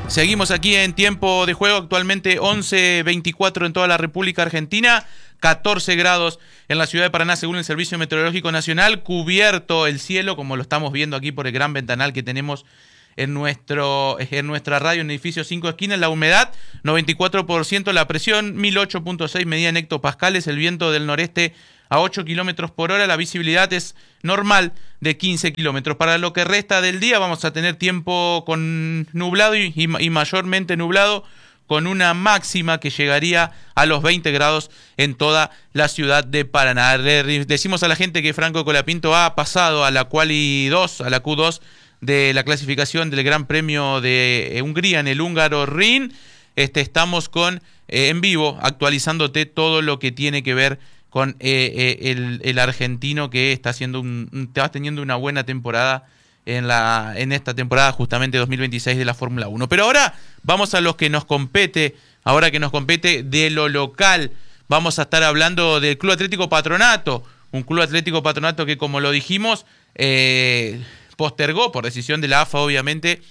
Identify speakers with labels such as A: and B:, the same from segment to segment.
A: Seguimos aquí en tiempo de juego, actualmente 11:24 en toda la República Argentina, 14 grados en la ciudad de Paraná según el Servicio Meteorológico Nacional, cubierto el cielo como lo estamos viendo aquí por el gran ventanal que tenemos en nuestra radio en edificio 5 esquinas. La humedad 94%, la presión 1008.6 medida en hectopascales, el viento del noreste a 8 kilómetros por hora, la visibilidad es normal de 15 kilómetros. Para lo que resta del día vamos a tener tiempo con nublado y mayormente nublado, con una máxima que llegaría a los 20 grados en toda la ciudad de Paraná. Decimos a la gente que Franco Colapinto ha pasado a la Quali 2, a la Q2 de la clasificación del Gran Premio de Hungría en el húngaro Ring. Estamos en vivo actualizándote todo lo que tiene que ver con el argentino que está teniendo una buena temporada en esta temporada justamente 2026 de la Fórmula 1. Pero ahora vamos a lo que nos compete, de lo local. Vamos a estar hablando del Club Atlético Patronato, un Club Atlético Patronato que, como lo dijimos, postergó por decisión de la AFA, obviamente,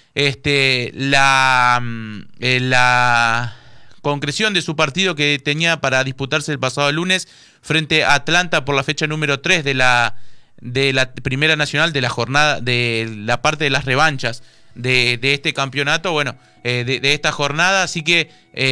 A: la concreción de su partido que tenía para disputarse el pasado lunes frente a Atlanta por la fecha número 3 de la Primera Nacional, de la jornada, de la parte de las revanchas de este campeonato, de esta jornada. Así que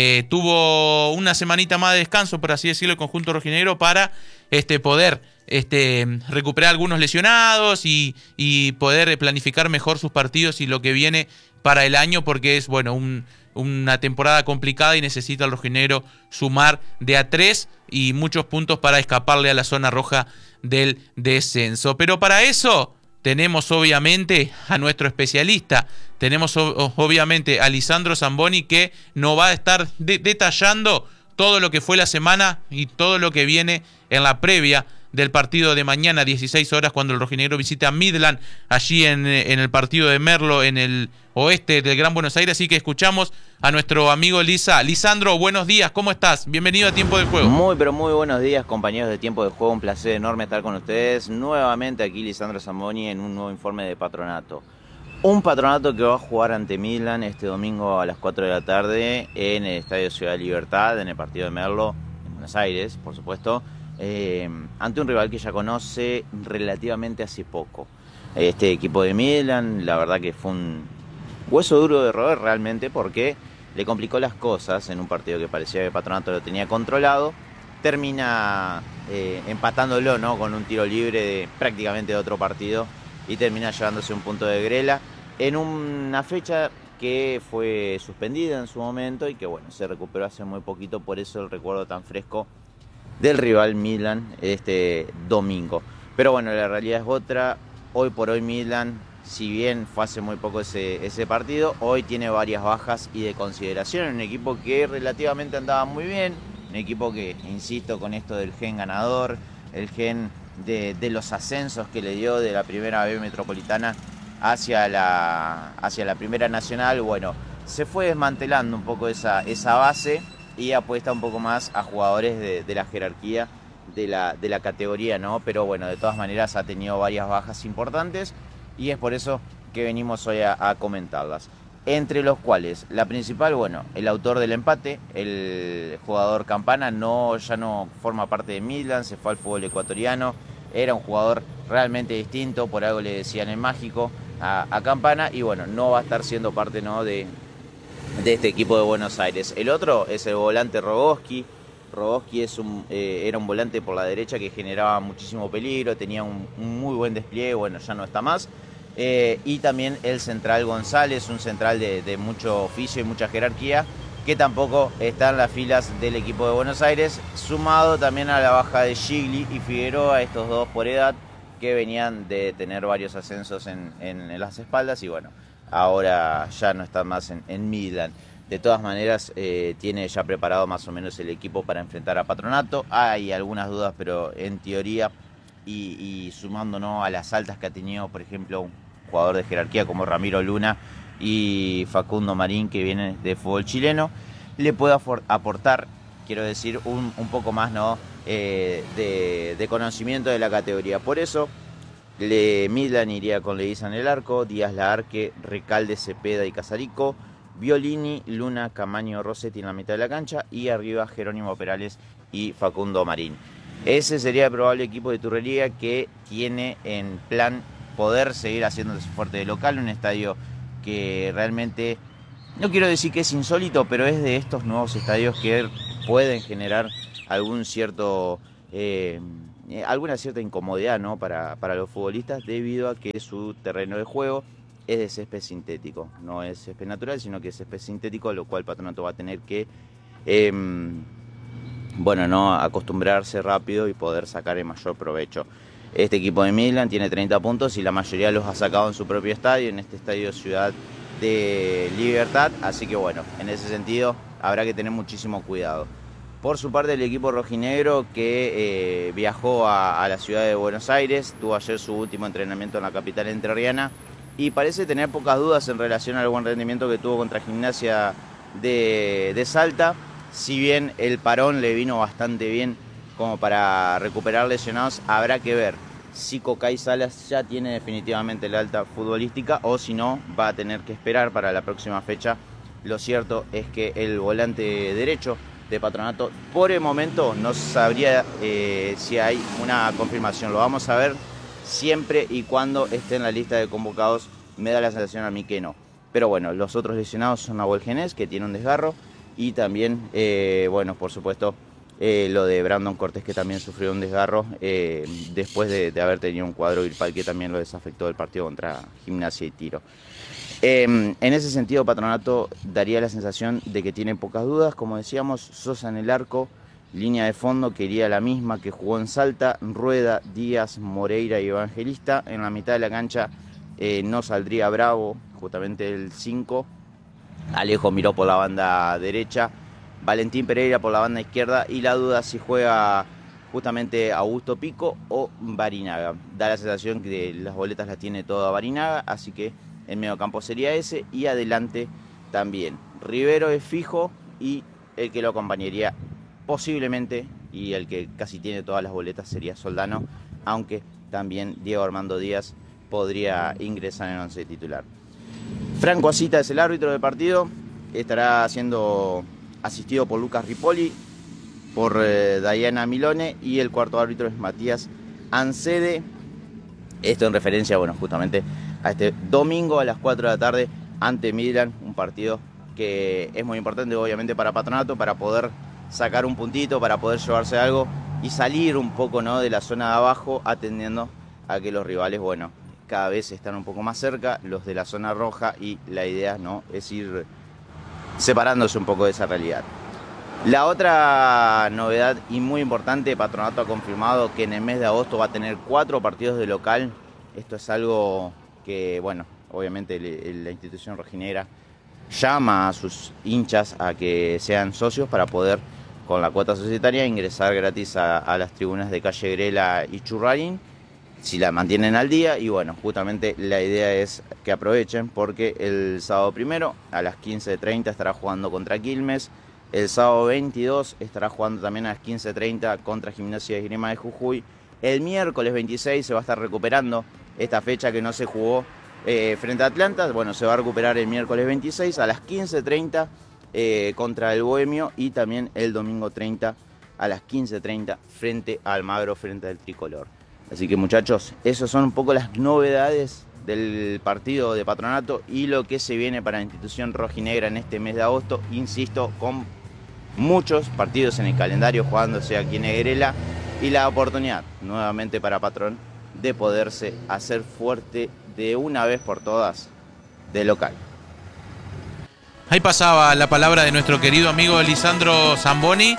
A: tuvo una semanita más de descanso, por así decirlo, el conjunto rojinegro para poder recuperar algunos lesionados y poder planificar mejor sus partidos y lo que viene para el año, porque es una temporada complicada y necesita el rojinegro sumar de a 3 y muchos puntos para escaparle a la zona roja del descenso. Pero para eso tenemos obviamente a nuestro especialista, tenemos obviamente a Lisandro Zamboni, que nos va a estar detallando todo lo que fue la semana y todo lo que viene en la previa del partido de mañana, 16 horas, cuando el rojinegro visita a Midland, allí en el partido de Merlo, en el oeste del Gran Buenos Aires. Así que escuchamos a nuestro amigo Lisandro, buenos días, ¿cómo estás? Bienvenido a Tiempo de Juego.
B: Pero muy buenos días, compañeros de Tiempo de Juego, un placer enorme estar con ustedes. Nuevamente aquí Lisandro Zamboni en un nuevo informe de Patronato. Un Patronato que va a jugar ante Midland este domingo a las 4 de la tarde en el Estadio Ciudad Libertad, en el partido de Merlo, en Buenos Aires, por supuesto. Ante un rival que ya conoce relativamente hace poco. Este equipo de Midland, la verdad que fue un hueso duro de roer realmente, porque le complicó las cosas en un partido que parecía que Patronato lo tenía controlado. Termina empatándolo, ¿no?, con un tiro libre prácticamente de otro partido, y termina llevándose un punto de Grela en una fecha que fue suspendida en su momento y que se recuperó hace muy poquito. Por eso el recuerdo tan fresco del rival Midland este domingo. Pero la realidad es otra. Hoy por hoy Midland, si bien fue hace muy poco ese partido, hoy tiene varias bajas y de consideración. Un equipo que relativamente andaba muy bien, un equipo que, insisto, con esto del gen ganador, el gen de los ascensos que le dio de la primera B metropolitana hacia la primera nacional, se fue desmantelando un poco esa base y apuesta un poco más a jugadores de la jerarquía de la categoría, ¿no? Pero de todas maneras ha tenido varias bajas importantes y es por eso que venimos hoy a comentarlas. Entre los cuales, la principal, el autor del empate, el jugador Campana, ya no forma parte de Midland, se fue al fútbol ecuatoriano. Era un jugador realmente distinto, por algo le decían el mágico a Campana, y no va a estar siendo parte, ¿no?, de este equipo de Buenos Aires. El otro es el volante Rogoski. Rogoski era un volante por la derecha que generaba muchísimo peligro, tenía un muy buen despliegue, ya no está más. Y también el central González, un central de mucho oficio y mucha jerarquía, que tampoco está en las filas del equipo de Buenos Aires, sumado también a la baja de Gigli y Figueroa, estos dos por edad, que venían de tener varios ascensos en las espaldas y ahora ya no están más en Midland. De todas maneras, tiene ya preparado más o menos el equipo para enfrentar a Patronato. Hay algunas dudas, pero en teoría, y sumando, a las altas que ha tenido, por ejemplo, un jugador de jerarquía como Ramiro Luna y Facundo Marín, que vienen de fútbol chileno, le puede aportar, quiero decir, un poco más, ¿no?, de conocimiento de la categoría. Por eso Midland iría con Leguiza en el arco, Díaz Laarque, Recalde, Cepeda y Casarico, Violini, Luna, Camaño, Rossetti en la mitad de la cancha y arriba Jerónimo Perales y Facundo Marín. Ese sería el probable equipo de Turrería que tiene en plan poder seguir haciéndose fuerte de local, un estadio que realmente, no quiero decir que es insólito, pero es de estos nuevos estadios que pueden generar algún cierto, alguna cierta incomodidad, ¿no? para los futbolistas, debido a que su terreno de juego es de césped sintético, no es césped natural, sino que es césped sintético, lo cual Patronato va a tener que no acostumbrarse rápido y poder sacar el mayor provecho. Este equipo de Midland tiene 30 puntos y la mayoría los ha sacado en su propio estadio, en este estadio Ciudad de Libertad, así que bueno, en ese sentido habrá que tener muchísimo cuidado. Por su parte, el equipo rojinegro que viajó a la ciudad de Buenos Aires, tuvo ayer su último entrenamiento en la capital entrerriana y parece tener pocas dudas en relación al buen rendimiento que tuvo contra Gimnasia de Salta. Si bien el parón le vino bastante bien como para recuperar lesionados, habrá que ver si Cocay Salas ya tiene definitivamente la alta futbolística o si no, va a tener que esperar para la próxima fecha. Lo cierto es que el volante derecho de Patronato, por el momento no sabría si hay una confirmación. Lo vamos a ver siempre y cuando esté en la lista de convocados. Me da la sensación a mí que no. Pero bueno, los otros lesionados son Nahuel Genés, que tiene un desgarro, y también, por supuesto, lo de Brandon Cortés, que también sufrió un desgarro después de haber tenido un cuadro gripal que también lo desafectó del partido contra Gimnasia y Tiro. En ese sentido, Patronato daría la sensación de que tiene pocas dudas. Como decíamos, Sosa en el arco, línea de fondo que iría la misma que jugó en Salta, Rueda, Díaz, Moreira y Evangelista. En la mitad de la cancha no saldría Bravo, justamente el 5. Alejo Miró por la banda derecha, Valentín Pereira por la banda izquierda y la duda si juega justamente Augusto Pico o Barinaga. Da la sensación que las boletas las tiene toda Barinaga, así que el mediocampo sería ese y adelante también. Rivero es fijo y el que lo acompañaría posiblemente y el que casi tiene todas las boletas sería Soldano, aunque también Diego Armando Díaz podría ingresar en el once titular. Franco Asita es el árbitro del partido, estará siendo asistido por Lucas Ripoli, por Diana Milone y el cuarto árbitro es Matías Ancede. Esto en referencia, justamente a este domingo a las 4 de la tarde ante Midland, un partido que es muy importante obviamente para Patronato, para poder sacar un puntito, para poder llevarse algo y salir un poco, ¿no?, de la zona de abajo, atendiendo a que los rivales, cada vez están un poco más cerca, los de la zona roja, y la idea, ¿no?, es ir separándose un poco de esa realidad. La otra novedad y muy importante, Patronato ha confirmado que en el mes de agosto va a tener 4 partidos de local. Esto es algo que, obviamente la institución rojinegra llama a sus hinchas a que sean socios para poder, con la cuota societaria, ingresar gratis a las tribunas de Calle Grela y Churrarín, si la mantienen al día. Y justamente la idea es que aprovechen, porque el sábado 1 a las 15:30 estará jugando contra Quilmes. El sábado 22 estará jugando también a las 15:30 contra Gimnasia de Esgrima de Jujuy. El miércoles 26 se va a estar recuperando esta fecha que no se jugó frente a Atlanta. Se va a recuperar el miércoles 26 a las 15:30 contra el Bohemio, y también el domingo 30 a las 15:30 frente a Almagro, frente al Tricolor. Así que, muchachos, esas son un poco las novedades del partido de Patronato y lo que se viene para la institución rojinegra en este mes de agosto. Insisto, con muchos partidos en el calendario jugándose aquí en Negrela y la oportunidad nuevamente para Patrón de poderse hacer fuerte de una vez por todas de local.
A: Ahí pasaba la palabra de nuestro querido amigo Lisandro Zamboni.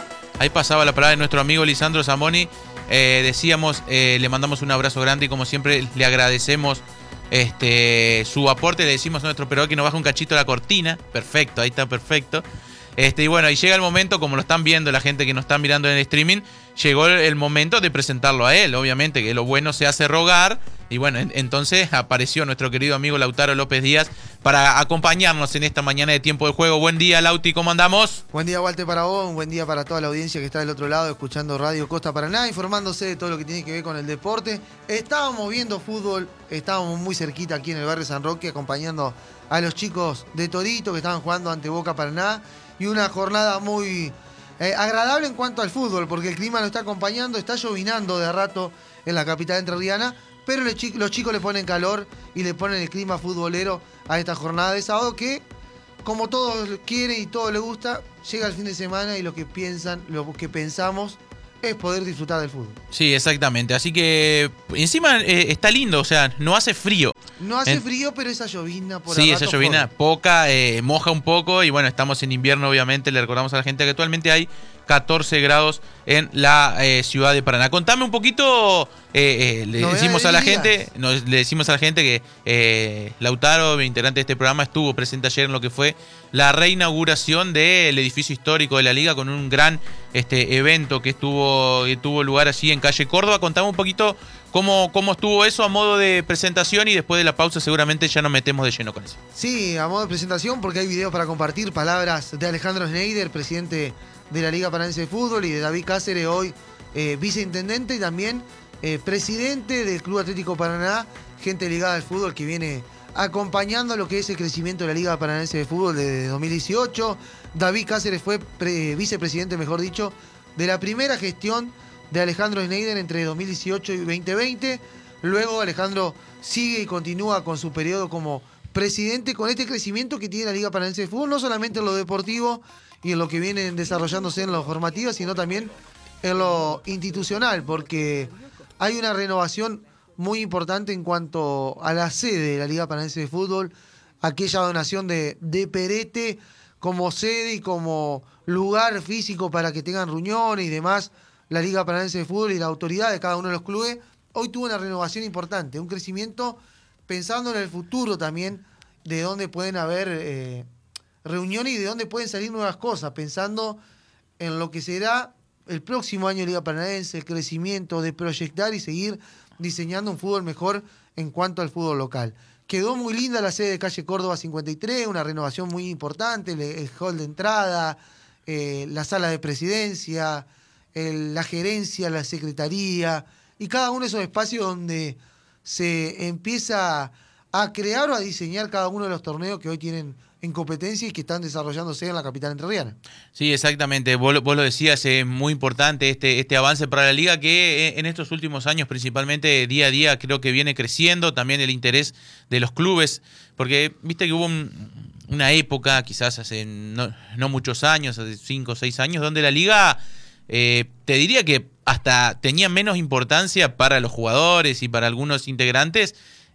A: Decíamos, le mandamos un abrazo grande y como siempre le agradecemos su aporte. Le decimos a nuestro operador que nos baje un cachito la cortina. Perfecto, ahí está perfecto. Y llega el momento, como lo están viendo la gente que nos está mirando en el streaming, llegó el momento de presentarlo a él. Obviamente que lo bueno se hace rogar. Y entonces apareció nuestro querido amigo Lautaro López Díaz para acompañarnos en esta mañana de Tiempo de Juego. Buen día, Lauti, ¿cómo andamos?
C: Buen día, Walter, para vos. Un buen día para toda la audiencia que está del otro lado, escuchando Radio Costa Paraná, informándose de todo lo que tiene que ver con el deporte. Estábamos viendo fútbol, estábamos muy cerquita aquí en el barrio San Roque, acompañando a los chicos de Torito que estaban jugando ante Boca Paraná. Y una jornada muy agradable en cuanto al fútbol, porque el clima nos está acompañando, está llovinando de rato en la capital entrerriana, pero los chicos le ponen calor y le ponen el clima futbolero a esta jornada de sábado que, como todos quieren y todos les gusta, llega el fin de semana y lo que pensamos es poder disfrutar del fútbol.
A: Sí, exactamente. Así que encima está lindo, o sea, no hace frío.
C: No hace frío, pero esa llovina por
A: Sí,
C: a
A: esa
C: ratos
A: llovina
C: jode.
A: poca, moja un poco y bueno, estamos en invierno obviamente, le recordamos a la gente que actualmente hay 14 grados en la ciudad de Paraná. Contame un poquito, le decimos a la gente que Lautaro, integrante de este programa, estuvo presente ayer en lo que fue la reinauguración del edificio histórico de la Liga con un gran evento que tuvo lugar allí en calle Córdoba. Contame un poquito cómo estuvo eso a modo de presentación y después de la pausa seguramente ya nos metemos de lleno con eso.
C: Sí, a modo de presentación, porque hay videos para compartir, palabras de Alejandro Schneider, presidente de la Liga Paranaense de Fútbol, y de David Cáceres, hoy viceintendente y también presidente del Club Atlético Paraná, gente ligada al fútbol que viene acompañando lo que es el crecimiento de la Liga Paranaense de Fútbol desde 2018. David Cáceres fue vicepresidente, mejor dicho, de la primera gestión de Alejandro Schneider entre 2018 y 2020. Luego Alejandro sigue y continúa con su periodo como presidente, con este crecimiento que tiene la Liga Paranaense de Fútbol, no solamente en lo deportivo y en lo que vienen desarrollándose en lo formativo, sino también en lo institucional, porque hay una renovación muy importante en cuanto a la sede de la Liga Paranaense de Fútbol, aquella donación de Perete como sede y como lugar físico para que tengan reuniones y demás. La Liga Paranaense de Fútbol y la autoridad de cada uno de los clubes hoy tuvo una renovación importante, un crecimiento pensando en el futuro también, de dónde pueden haber reuniones y de dónde pueden salir nuevas cosas, pensando en lo que será el próximo año de Liga Paranaense, el crecimiento, de proyectar y seguir diseñando un fútbol mejor en cuanto al fútbol local. Quedó muy linda la sede de calle Córdoba 53, una renovación muy importante, el hall de entrada, la sala de presidencia, la gerencia, la secretaría y cada uno de esos espacios donde se empieza a crear o a diseñar cada uno de los torneos que hoy tienen en competencia y que están desarrollándose en la capital entrerriana.
A: Sí, exactamente. Vos lo decías, es muy importante este avance para la Liga que en estos últimos años principalmente día a día creo que viene creciendo, también el interés de los clubes, porque viste que hubo una época, quizás hace no muchos años, hace 5 o 6 años, donde la Liga, te diría que hasta tenía menos importancia para los jugadores y para algunos integrantes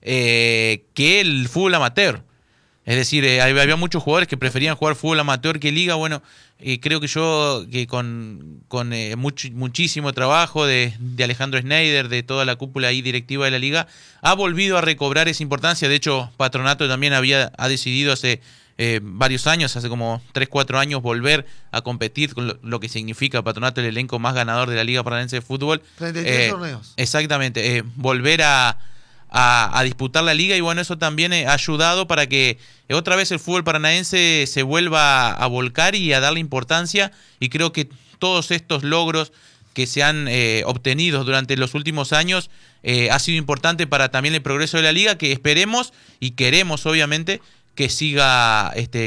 A: que el fútbol amateur. Es decir, había muchos jugadores que preferían jugar fútbol amateur que liga. Bueno, creo que con muchísimo trabajo de Alejandro Schneider, de toda la cúpula ahí directiva de la liga, ha volvido a recobrar esa importancia. De hecho, Patronato también ha decidido hace varios años, hace como 3-4 años, volver a competir con lo que significa Patronato, el elenco más ganador de la Liga Paranaense de Fútbol.
C: 33 torneos.
A: Exactamente, volver a disputar la liga y bueno, eso también ha ayudado para que otra vez el fútbol paranaense se vuelva a volcar y a darle importancia, y creo que todos estos logros que se han obtenido durante los últimos años ha sido importante para también el progreso de la liga, que esperemos y queremos obviamente que siga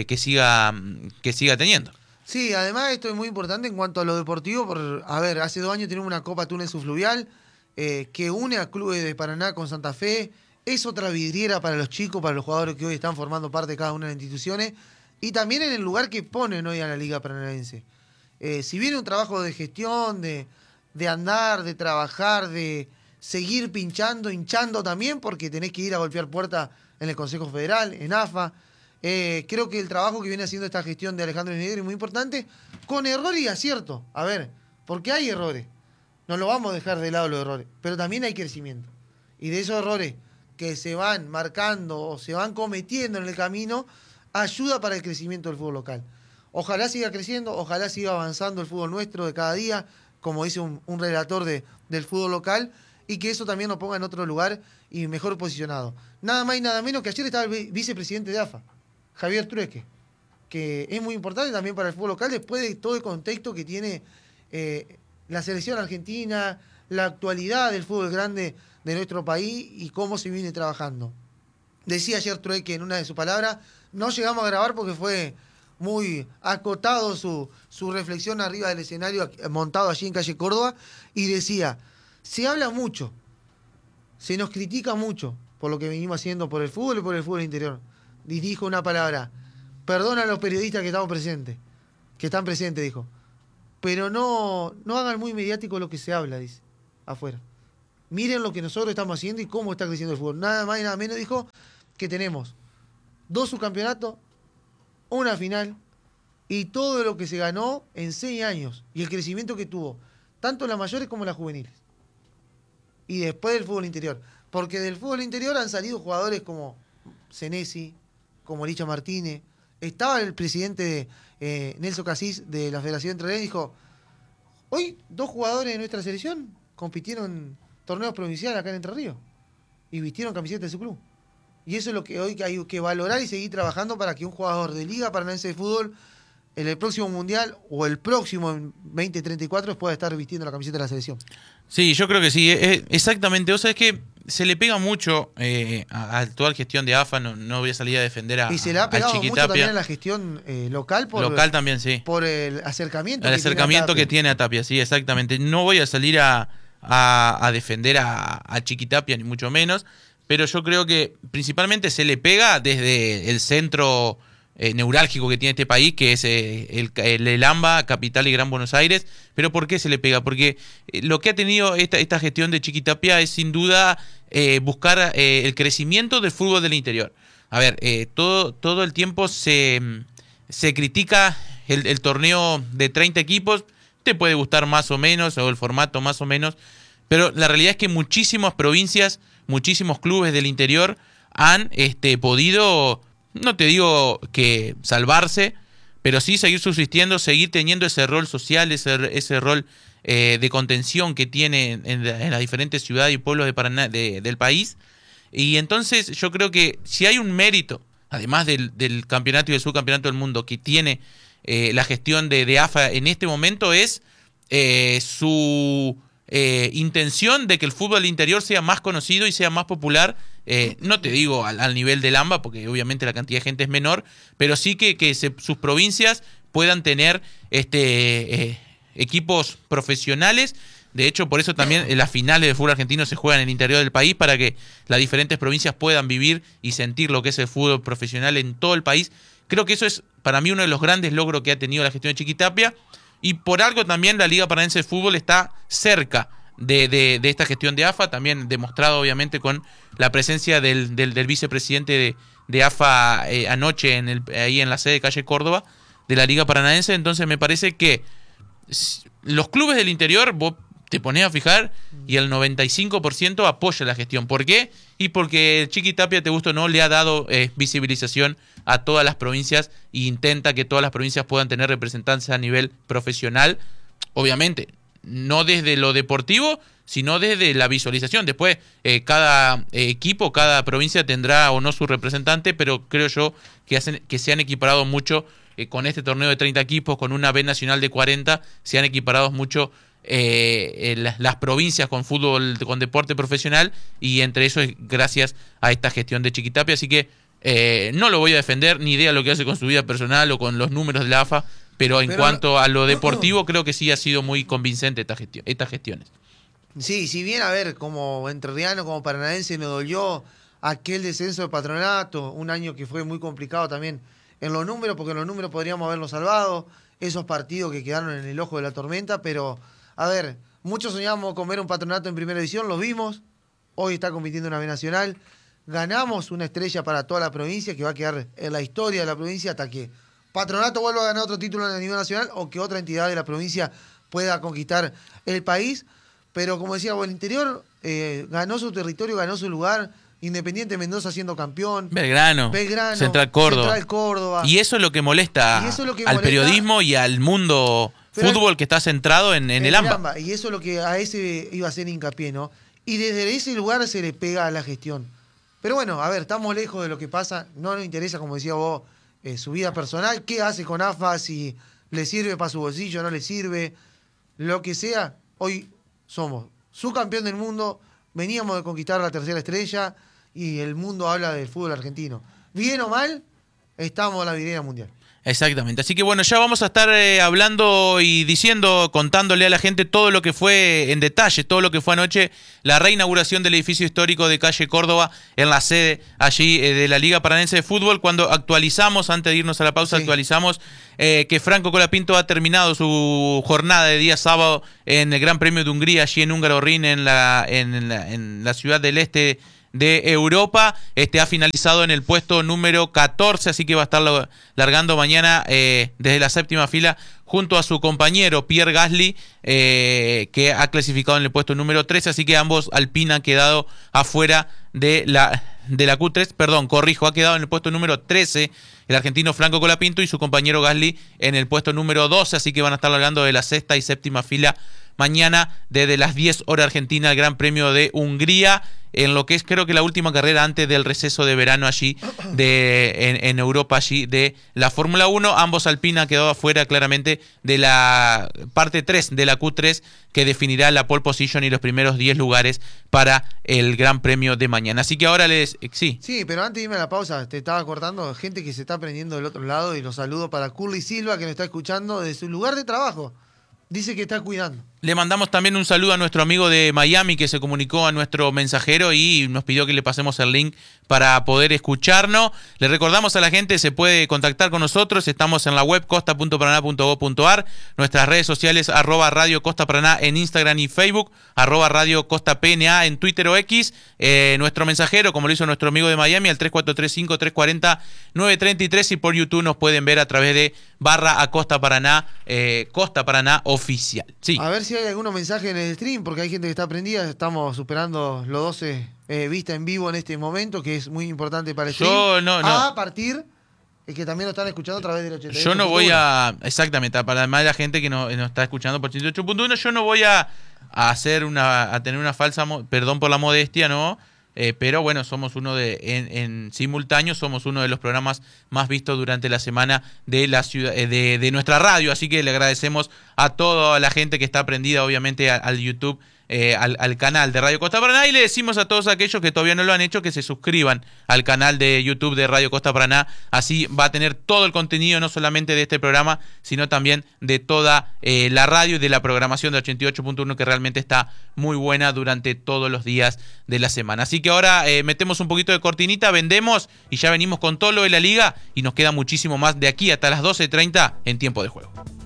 A: teniendo.
C: Sí, además esto es muy importante en cuanto a lo deportivo, hace 2 años tenemos una Copa Túnez Fluvial que une a clubes de Paraná con Santa Fe. Es otra vidriera para los chicos, para los jugadores que hoy están formando parte de cada una de las instituciones, y también en el lugar que ponen hoy a la Liga Paranaense. Si viene un trabajo de gestión, de andar, de trabajar, de seguir hinchando también, porque tenés que ir a golpear puerta en el Consejo Federal, en AFA. Creo que el trabajo que viene haciendo esta gestión de Alejandro Schneider es muy importante, con error y acierto. A ver, porque hay errores. No lo vamos a dejar de lado los errores, pero también hay crecimiento. Y de esos errores que se van marcando o se van cometiendo en el camino, ayuda para el crecimiento del fútbol local. Ojalá siga creciendo, ojalá siga avanzando el fútbol nuestro de cada día, como dice un relator del fútbol local, y que eso también nos ponga en otro lugar y mejor posicionado. Nada más y nada menos que ayer estaba el vicepresidente de AFA, Javier Trueque, que es muy importante también para el fútbol local después de todo el contexto que tiene la selección argentina, la actualidad del fútbol grande de nuestro país y cómo se viene trabajando. Decía ayer Trueque en una de sus palabras, no llegamos a grabar porque fue muy acotado su reflexión arriba del escenario montado allí en calle Córdoba, y decía, se habla mucho, se nos critica mucho por lo que venimos haciendo por el fútbol y por el fútbol interior. Y dijo una palabra, perdona a los periodistas que estamos presentes, que están presentes, dijo, pero no hagan muy mediático lo que se habla, dice, afuera. Miren lo que nosotros estamos haciendo y cómo está creciendo el fútbol. Nada más y nada menos dijo que tenemos 2 subcampeonatos, una final y todo lo que se ganó en 6 años y el crecimiento que tuvo, tanto las mayores como las juveniles. Y después del fútbol interior. Porque del fútbol interior han salido jugadores como Senesi, como Licha Martínez. Estaba el presidente Nelson Casís de la Federación Entrerriana y dijo, hoy 2 jugadores de nuestra selección compitieron en torneos provinciales acá en Entre Ríos y vistieron camiseta de su club. Y eso es lo que hoy hay que valorar y seguir trabajando para que un jugador de Liga Paranaense de Fútbol en el próximo Mundial o el próximo en 2034 pueda estar vistiendo la camiseta de la selección.
A: Sí, yo creo que sí, exactamente. O sea, es que se le pega mucho a la actual gestión de AFA, no voy a salir a defender a
C: Y se le ha pegado mucho también en la gestión local
A: local también, sí.
C: por el acercamiento.
A: El acercamiento que tiene a Tapia, sí, exactamente. No voy a salir a defender a Chiquitapia, ni mucho menos, pero yo creo que principalmente se le pega desde el centro neurálgico que tiene este país, que es el AMBA, Capital y Gran Buenos Aires. ¿Pero por qué se le pega? Porque lo que ha tenido esta gestión de Chiquitapia es sin duda buscar el crecimiento del fútbol del interior. A ver, todo el tiempo se critica el torneo de 30 equipos, te puede gustar más o menos, o el formato más o menos, pero la realidad es que muchísimas provincias, muchísimos clubes del interior han podido, no te digo que salvarse, pero sí seguir subsistiendo, seguir teniendo ese rol social, ese rol de contención que tiene en las diferentes ciudades y pueblos de Paraná, del país. Y entonces yo creo que si hay un mérito, además del campeonato y del subcampeonato del mundo, que tiene la gestión de AFA en este momento, es su intención de que el fútbol interior sea más conocido y sea más popular. No te digo al nivel del AMBA, porque obviamente la cantidad de gente es menor, pero sí que sus provincias puedan tener equipos profesionales. De hecho, por eso también las finales de fútbol argentino se juegan en el interior del país, para que las diferentes provincias puedan vivir y sentir lo que es el fútbol profesional en todo el país. Creo que eso es para mí uno de los grandes logros que ha tenido la gestión de Chiquitapia, y por algo también la Liga Paranaense de Fútbol está cerca de esta gestión de AFA, también demostrado obviamente con la presencia del vicepresidente de AFA anoche ahí en la sede de calle Córdoba de la Liga Paranaense. Entonces me parece que los clubes del interior, vos te pones a fijar, y el 95% apoya la gestión. ¿Por qué? Y porque Chiquitapia, te gusta o no, le ha dado visibilización a todas las provincias e intenta que todas las provincias puedan tener representantes a nivel profesional. Obviamente, no desde lo deportivo, sino desde la visualización. Después, cada equipo, cada provincia tendrá o no su representante, pero creo yo que se han equiparado mucho con este torneo de 30 equipos, con una B nacional de 40, se han equiparado mucho las provincias con fútbol, con deporte profesional, y entre eso es gracias a esta gestión de Chiquitapia. Así que no lo voy a defender, ni idea lo que hace con su vida personal o con los números de la AFA, pero en cuanto a lo deportivo, creo que sí ha sido muy convincente estas gestiones.
C: Sí, si bien, a ver, como entrerriano, como paranaense, me dolió aquel descenso de Patronato, un año que fue muy complicado también en los números, porque en los números podríamos haberlo salvado, esos partidos que quedaron en el ojo de la tormenta, pero, a ver, muchos soñábamos con ver un Patronato en primera división, lo vimos, hoy está compitiendo en la B Nacional, ganamos una estrella para toda la provincia, que va a quedar en la historia de la provincia hasta que Patronato vuelva a ganar otro título a nivel nacional, o que otra entidad de la provincia pueda conquistar el país. Pero como decía, el interior ganó su territorio, ganó su lugar. Independiente Mendoza siendo campeón.
A: Belgrano, Central
C: Córdoba.
A: Y eso es lo que molesta al periodismo y al mundo fútbol, que está centrado en el AMBA.
C: Y eso es lo que a ese iba a hacer hincapié, ¿no? Y desde ese lugar se le pega a la gestión. Pero bueno, a ver, estamos lejos de lo que pasa. No nos interesa, como decía vos, su vida personal. ¿Qué hace con AFA? Si le sirve para su bolsillo, no le sirve. Lo que sea, hoy somos subcampeón del mundo, veníamos de conquistar la tercera estrella y el mundo habla del fútbol argentino. Bien o mal, estamos en la vidriera mundial.
A: Exactamente, así que bueno, ya vamos a estar hablando y diciendo, contándole a la gente todo lo que fue en detalle, todo lo que fue anoche la reinauguración del edificio histórico de calle Córdoba en la sede allí de la Liga Paranaense de Fútbol, cuando actualizamos, antes de irnos a la pausa, actualizamos que Franco Colapinto ha terminado su jornada de día sábado en el Gran Premio de Hungría, allí en Húngaro Ring, en la ciudad del este de Europa. Ha finalizado en el puesto número 14, así que va a estar largando mañana desde la séptima fila junto a su compañero Pierre Gasly, que ha clasificado en el puesto número 13, así que ambos Alpine han quedado afuera de la Q3, perdón, corrijo, ha quedado en el puesto número 13 el argentino Franco Colapinto y su compañero Gasly en el puesto número 12, así que van a estar largando de la sexta y séptima fila mañana desde las 10 horas Argentina el Gran Premio de Hungría, en lo que es creo que la última carrera antes del receso de verano allí en Europa allí de la Fórmula 1. Ambos Alpine han quedado afuera claramente de la parte 3 de la Q3 que definirá la pole position y los primeros 10 lugares para el Gran Premio de mañana. Así que ahora Sí,
C: pero antes de irme a la pausa, te estaba cortando gente que se está prendiendo del otro lado y los saludo para Curly Silva que nos está escuchando de su lugar de trabajo. Dice que está cuidando.
A: Le mandamos también un saludo a nuestro amigo de Miami que se comunicó a nuestro mensajero y nos pidió que le pasemos el link para poder escucharnos. Le recordamos a la gente, se puede contactar con nosotros, estamos en la web costa.paraná.gov.ar, nuestras redes sociales @Radio Costa Paraná en Instagram y Facebook, @Radio Costa PNA en Twitter o X, nuestro mensajero, como lo hizo nuestro amigo de Miami, al 3435-340-933, y por YouTube nos pueden ver a través de /Acosta Paraná, Costa Paraná Oficial. Sí.
C: A ver si hay algunos mensajes en el stream, porque hay gente que está prendida. Estamos superando los 12 vistas en vivo en este momento, que es muy importante para el stream. A partir que también lo están escuchando a través del 88.
A: Yo no voy a... Exactamente, para además la gente que nos está escuchando por 88.1, yo no voy a tener una falsa... Perdón por la modestia, ¿no? Pero bueno, somos en simultáneo, somos uno de los programas más vistos durante la semana de la ciudad, de nuestra radio, así que le agradecemos a toda la gente que está prendida, obviamente, al YouTube, al canal de Radio Costa Paraná, y le decimos a todos aquellos que todavía no lo han hecho que se suscriban al canal de YouTube de Radio Costa Paraná. Así va a tener todo el contenido, no solamente de este programa, sino también de toda la radio y de la programación de 88.1, que realmente está muy buena durante todos los días de la semana. Así que ahora metemos un poquito de cortinita, vendemos y ya venimos con todo lo de la liga, y nos queda muchísimo más de aquí hasta las 12:30 en Tiempo de Juego.